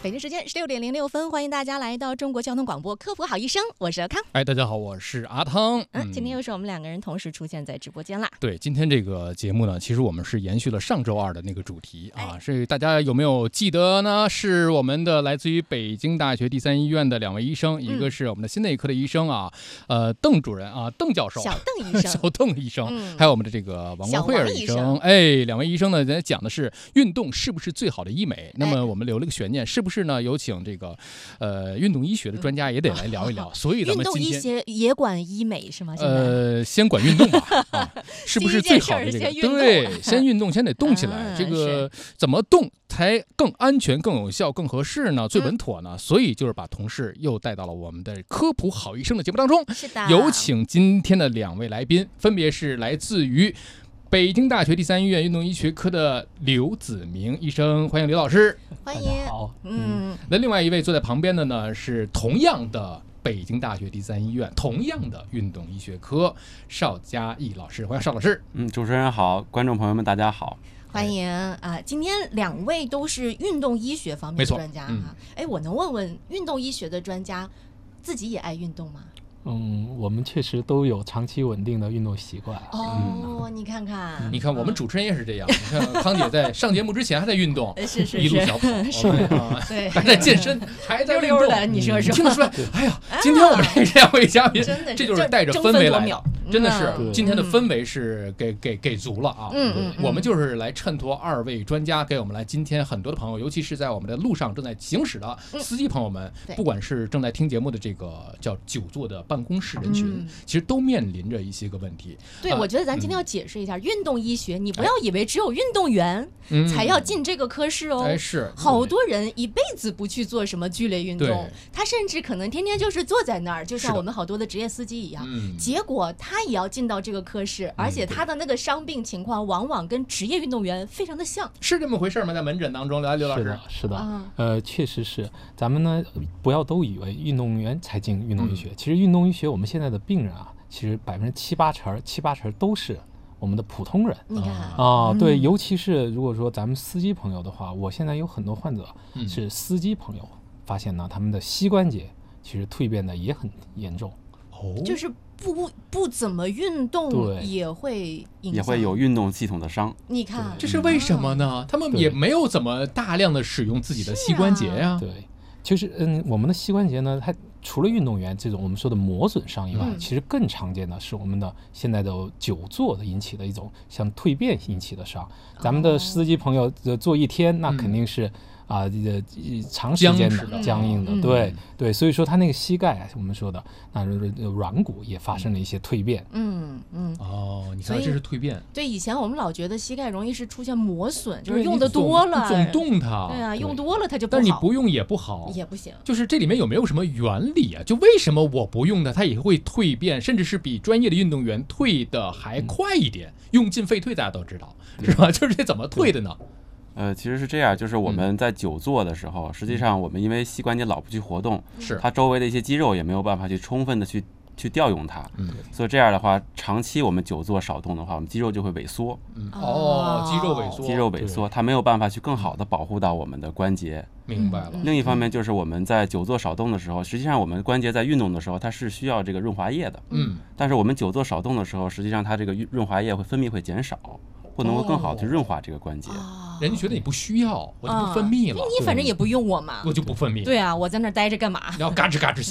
北京时间16:06，欢迎大家来到中国交通广播科普好医生，我是阿康。 大家好，我是阿汤。 今天又是我们两个人同时出现在直播间啦。 对，今天这个节目呢，其实我们是延续了上周二的那个主题啊，是大家有没有记得呢？是我们的来自于北京大学第三医院的两位医生，一个是我们的心内科的医生啊，邓主任啊，邓教授， 小邓医生， 小邓医生，还有我们的这个王光慧儿医生。两位医生呢，咱讲的是运动是不是最好的医美？那么我们留了个悬念，是不是呢？有请这个运动医学的专家也得来聊一聊。所以咱们今天运动医学也管医美是吗？ 先管运动吧，是不是最好的这个？对，先运动，先得动起来。这个怎么动才更安全、更有效、更合适呢？最稳妥呢？所以就是把同事又带到了我们的科普好医生的节目当中。 是的， 有请今天的两位来宾，分别是来自于北京大学第三医院运动医学科的刘子明医生，欢迎刘老师。 欢迎。 好， 那另外一位坐在旁边的呢，是同样的北京大学第三医院同样的运动医学科邵佳毅老师，欢迎邵老师。 主持人好，观众朋友们大家好， 欢迎啊！今天两位都是运动医学方面的专家哈。我能问问运动医学的专家自己也爱运动吗？ 我们确实都有长期稳定的运动习惯。 你看看， 我们主持人也是这样。你看康姐在上节目之前还在运动， 是一路小跑， 对， 还在健身，还在运动的，你说说， 听得出来？哎呀，今天我们这两位嘉宾，这就是带着氛围来的，真的是今天的氛围是给足了啊！我们就是来衬托二位专家给我们来今天很多的朋友，尤其是在我们的路上正在行驶的司机朋友们，不管是正在听节目的这个叫久坐的办公室人群，其实都面临着一些个问题。 对，我觉得咱今天要解释一下运动医学，你不要以为只有运动员才要进这个科室哦。 是， 好多人一辈子不去做什么剧烈运动，他甚至可能天天就是坐在那儿，就像我们好多的职业司机一样。结果他也要进到这个科室，而且他的那个伤病情况往往跟职业运动员非常的像。 是这么回事吗？在门诊当中，来刘老师。 是的，确实是。咱们呢，不要都以为运动员才进运动医学，其实运动医学我们现在的病人啊，其实7、8成都是我们的普通人。 你看对，尤其是如果说咱们司机朋友的话，我现在有很多患者是司机朋友，发现呢他们的膝关节其实蜕变的也很严重。 就是不怎么运动也会有运动系统的伤。 你看这是为什么呢？他们也没有怎么大量的使用自己的膝关节呀。 对，就是我们的膝关节呢，它除了运动员这种我们说的磨损伤以外，其实更常见的是我们的现在的久坐的引起的一种像蜕变引起的伤。咱们的司机朋友坐一天，那肯定是长时间的僵硬的，对，所以说他那个膝盖我们说的那软骨也发生了一些蜕变。 你看这是蜕变。 对，以前我们老觉得膝盖容易是出现磨损，就是用的多了， 总动它。 对啊，用多了它就不好。 但是你不用也不好， 也不行。 就是这里面有没有什么原理啊？就为什么我不用它，它也会蜕变，甚至是比专业的运动员蜕的还快一点？用进废退大家都知道，是吧？就是这怎么退的呢？ 其实是这样，就是我们在久坐的时候，实际上我们因为膝关节老不去活动，它周围的一些肌肉也没有办法去充分的去调用它，所以这样的话，长期我们久坐少动的话，我们肌肉就会萎缩。 肌肉萎缩，它没有办法去更好的保护到我们的关节。 明白了。 另一方面就是我们在久坐少动的时候，实际上我们关节在运动的时候，它是需要这个润滑液的。但是我们久坐少动的时候，实际上它这个润滑液分泌会减少。不能够更好去润滑这个关节， 人家觉得你不需要，我就不分泌了。 你反正也不用我嘛， 我就不分泌。 对啊，我在那儿待着干嘛？ 然后嘎吱嘎吱